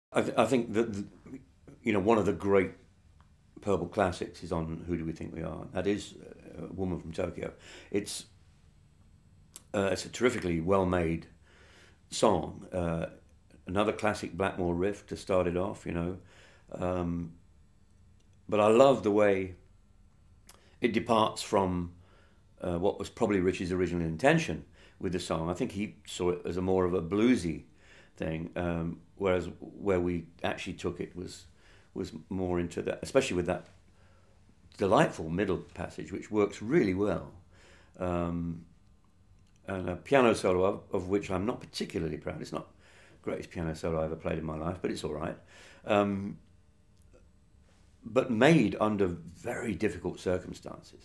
I think that one of the great Purple classics is on "Who Do We Think We Are." That is a woman from Tokyo. It's it's a terrifically well made song. Another classic Blackmore riff to start it off. Um, but I love the way it departs from what was probably Richie's original intention with the song. I think he saw it as a more of a bluesy thing, whereas where we actually took it was more into that, especially with that delightful middle passage, which works really well, um, and a piano solo of which I'm not particularly proud. It's not the greatest piano solo I ever played in my life, but it's all right. Um, but made under very difficult circumstances.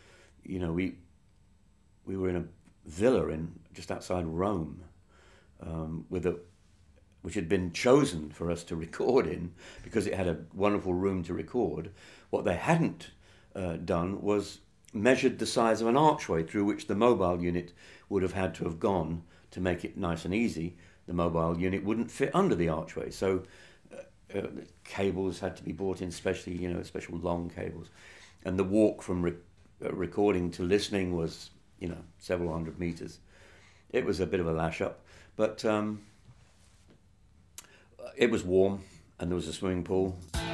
We were in a villa in just outside Rome, with a which had been chosen for us to record in because it had a wonderful room to record. What they hadn't done was measured the size of an archway through which the mobile unit would have had to have gone to make it nice and easy. The mobile unit wouldn't fit under the archway, so cables had to be bought in, specially, special long cables, and the walk from recording to listening was, several hundred meters. It was a bit of a lash up, but it was warm, and there was a swimming pool.